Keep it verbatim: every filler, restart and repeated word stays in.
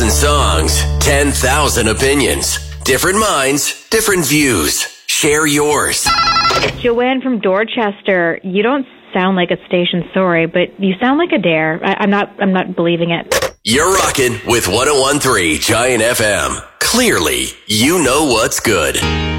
Ten songs, ten thousand opinions. Different minds, different views. Share yours. Joanne from Dorchester, you don't sound like a station, sorry, but you sound like a dare. I, I'm not I'm not believing it. You're rocking with one oh one point three Giant F M. Clearly, you know what's good.